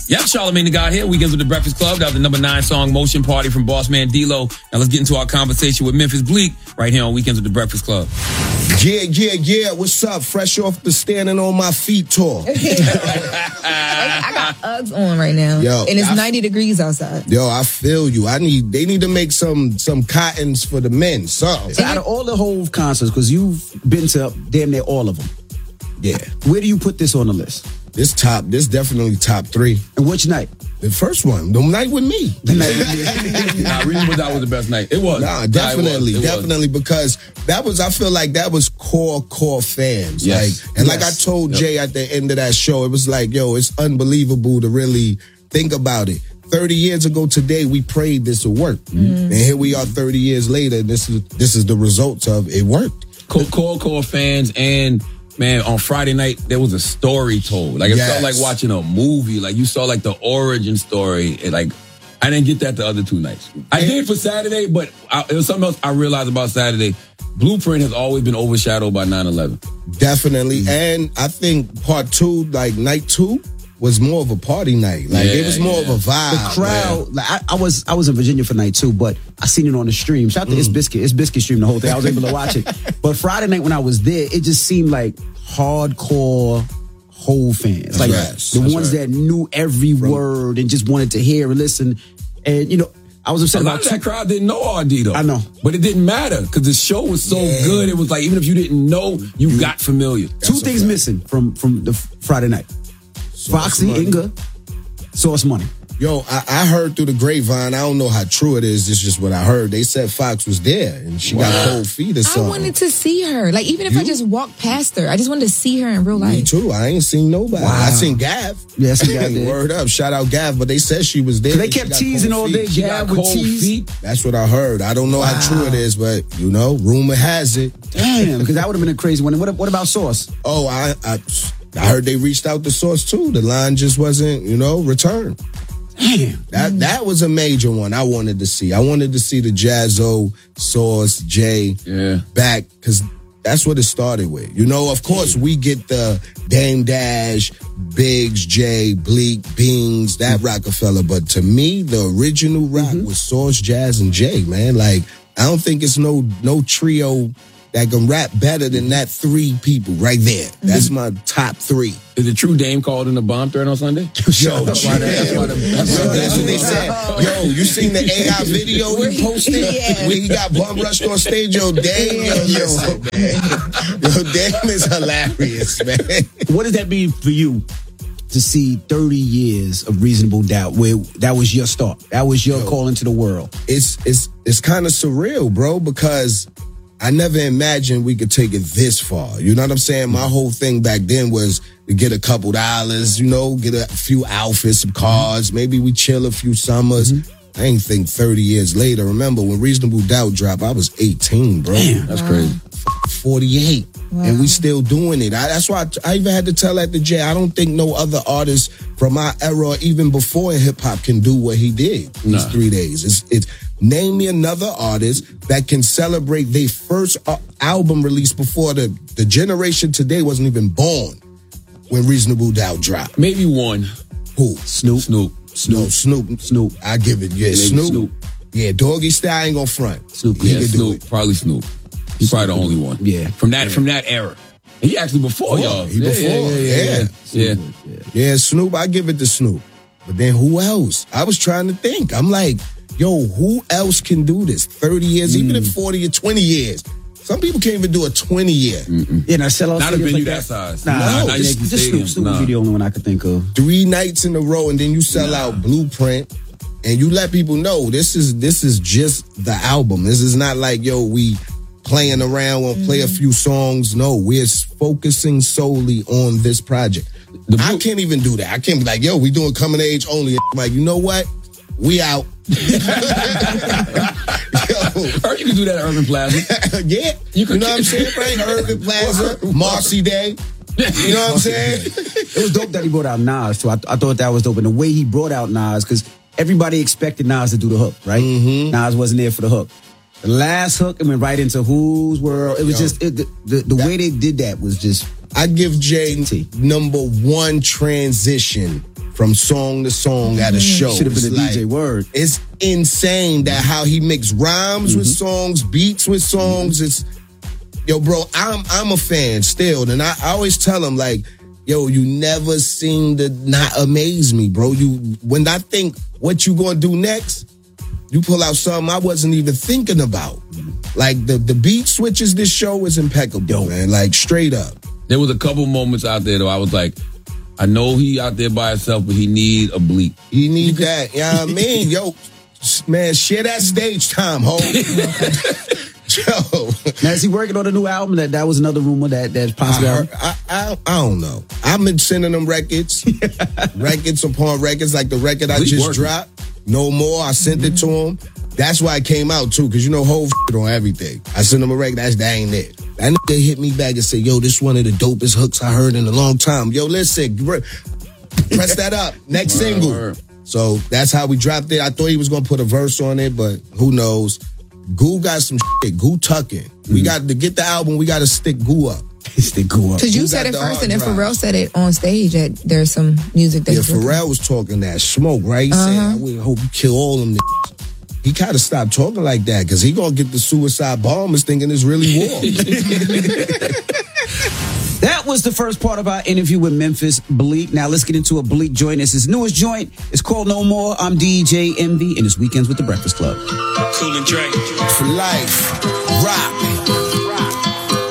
Yep, Charlamagne the God here. Weekends with the Breakfast Club. That was the number 9 song, Motion Party from Boss Man D-Lo. Now let's get into our conversation with Memphis Bleek right here on Weekends with the Breakfast Club. Yeah. What's up? Fresh off the standing on my feet tour. I got Uggs on right now. Yo, and it's 90 degrees outside. Yo, I feel you. They need to make some cottons for the men. Something. So out of all the Hove concerts, because you've been to damn near all of them. Yeah. Where do you put this on the list? This definitely top 3. And which night? The first one, the night with me. Reasonable Doubt was the best night. It was. Definitely, because I feel like that was core fans. Yes. Like I told Jay at the end of that show, it was like, yo, it's unbelievable to really think about it. 30 years ago today, we prayed this would work. And here we are 30 years later, this is the results of it worked. Core fans, and man, on Friday night, there was a story told. Like, it felt like watching a movie. Like, you saw, like, the origin story. I didn't get that the other 2 nights. I did for Saturday, but it was something else I realized about Saturday. Blueprint has always been overshadowed by 9/11. Definitely. And I think part 2, like, night 2, was more of a party night. It was more of a vibe. The crowd, I was in Virginia for night 2, but I seen it on the stream. Shout out to It's Biscuit stream the whole thing. I was able to watch it. But Friday night when I was there, it just seemed like hardcore Hove fans. The ones that knew every word and just wanted to hear and listen. And, I was upset about that crowd didn't know RD though. I know. But it didn't matter because the show was so good. It was like, even if you didn't know, you got familiar. 2 things missing from the Friday night. Foxy, Inga, Sauce Money. Yo, I heard through the grapevine, I don't know how true it is, it's just what I heard. They said Fox was there and she got cold feet or something. I wanted to see her. Like, even if I just walked past her, I just wanted to see her in real life. Me too. I ain't seen nobody. Wow. I seen Gav. Yeah, I seen Gav there. Word up. Shout out Gav, but they said she was there. They kept teasing all day. Gav with tease. That's what I heard. I don't know how true it is, but, rumor has it. Damn, because that would have been a crazy one. And what about Sauce? Oh, I heard they reached out to Sauce too. The line just wasn't, returned. Damn. That was a major one I wanted to see. I wanted to see the Jazzo, Sauce, Jay back, because that's what it started with. Of course, we get the Dame Dash, Biggs, Jay, Bleak, Beans, that Rockefeller. But to me, the original rock was Sauce, Jazz, and Jay, man. I don't think it's no trio that can rap better than that 3 people right there. That's my top 3. Is it true Dame called in a bomb threat on Sunday? Yo, that's what they said. Yo, you seen the AI video we posted where he got bum rushed on stage? Yo, Dame, Dame is hilarious, man. What does that mean for you to see 30 years of Reasonable Doubt, where that was your start? That was your call into the world. It's kind of surreal, bro, because I never imagined we could take it this far. You know what I'm saying? My whole thing back then was to get a couple dollars, get a few outfits, some cars. Maybe we chill a few summers. I ain't think 30 years later. Remember, when Reasonable Doubt dropped, I was 18, bro. Damn, that's crazy. 48. Wow. And we still doing it. That's why I even had to tell that to Jay. I don't think no other artist from our era, even before in hip-hop, can do what he did these 3 days. It's name me another artist that can celebrate their first album release before the generation today wasn't even born when Reasonable Doubt dropped. Maybe one. Who? Snoop. No, Snoop. I give it. Yeah, Snoop. Yeah, Doggy Style ain't gonna front. Snoop. Yeah, Snoop. Probably Snoop. He's probably the only one. Yeah. From that era. And he actually before y'all. He before. Yeah, Snoop. I give it to Snoop. But then who else? I was trying to think. I'm like, yo, who else can do this? 30 years, even if 40 or 20 years. Some people can't even do a 20-year. Yeah, now sell out. Not a venue that size. Nah, just Snoop would be the only one I could think of. 3 nights in a row, and then you sell out Blueprint, and you let people know this is just the album. This is not like, yo, we playing around, we'll play a few songs. No, we're focusing solely on this project. I can't even do that. I can't be like, yo, we doing coming age only. I'm like, you know what? We out. Or you can do that at Urban Plaza. Yeah. You know what I'm saying, right? Urban Plaza, Marcy Day. You know what I'm saying? It was dope that he brought out Nas, too. I thought that was dope. And the way he brought out Nas, because everybody expected Nas to do the hook, right? Mm-hmm. Nas wasn't there for the hook. The last hook, it went right into Whose World. It was the way they did that was just... I'd give Jay number one transition from song to song at a show. Should have been a DJ word. It's insane that how he mixed rhymes with songs, beats with songs. It's, yo, bro, I'm a fan still. And I always tell him, like, yo, you never seem to not amaze me, bro. When I think what you gonna do next, you pull out something I wasn't even thinking about. Like, the beat switches this show is impeccable, man. Like, straight up. There was a couple moments out there, though, I was like, I know he out there by himself, but he need a bleep. He need that. You know what I mean? Yo, man, share that stage time, ho. Yo. Now, is he working on a new album? That was another rumor that's possible. I don't know. I've been sending them records. Records upon records, like the record I just dropped. No More, I sent it to him. That's why it came out, too, because you know, whole on everything. I sent him a record, that ain't it. That nigga hit me back and said, yo, this one of the dopest hooks I heard in a long time. Yo, listen, press that up. Next single. So that's how we dropped it. I thought he was going to put a verse on it, but who knows. Goo got some shit. Goo tucking. We got to get the album, we got to stick Goo up. Stick Goo up. Because you said it first and then Pharrell said it on stage that there's some music that Pharrell was talking that smoke, right? He said, I would hope you kill all them niggas. He kind of stopped talking like that because he gonna get the suicide bombers thinking it's really war. That was the first part of our interview with Memphis Bleek. Now let's get into a Bleek joint. It's his newest joint. It's called No More. I'm DJ Envy, and it's Weekends with the Breakfast Club. Cool and Dre. For life. Rock.